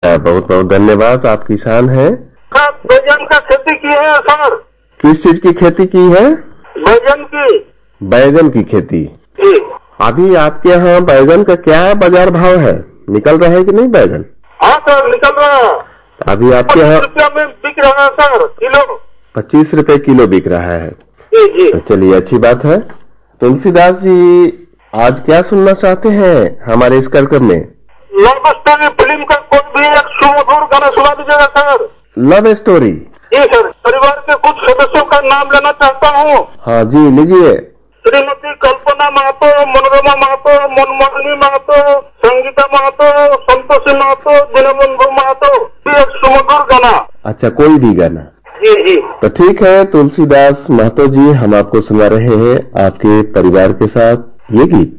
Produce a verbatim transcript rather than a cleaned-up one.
अच्छा, बहुत बहुत धन्यवाद। आप किसान हैं? बैगन का खेती की है सर। किस चीज की खेती की है? बैगन की। बैगन की खेती जी। अभी आपके यहाँ बैगन का क्या बाजार भाव है? निकल रहा है कि नहीं बैगन? हाँ सर, निकल रहा है। अभी आपके यहाँ रुपया में बिक रहा है सर किलो। पच्चीस रुपए किलो बिक रहा है। जी जी। तो चलिए, अच्छी बात है। तुलसीदास जी, आज क्या सुनना चाहते हैं हमारे इस कार्यक्रम में? लव स्टोरी फिल्म का कोई भी एक सुमधुर गाना सुना दीजिएगा सर। Love story? जी सर। परिवार के कुछ सदस्यों का नाम लेना चाहता हूँ। हाँ जी, लीजिए। श्रीमती कल्पना महतो, मनोरमा महतो, मनमोहनी महतो, संगीता महतो, संतोषी महतो, दीनबंधु महतो। एक सुमधुर गाना। अच्छा, कोई भी गाना? जी जी। तो ठीक है तुलसीदास महतो जी, हम आपको सुना रहे हैं आपके परिवार के साथ ये गीत।